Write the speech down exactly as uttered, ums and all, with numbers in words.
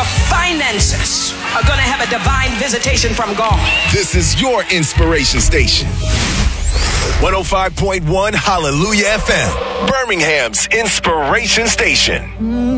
finances are going to have a divine visitation from God. This is your inspiration station. one oh five point one Hallelujah F M, Birmingham's inspiration station.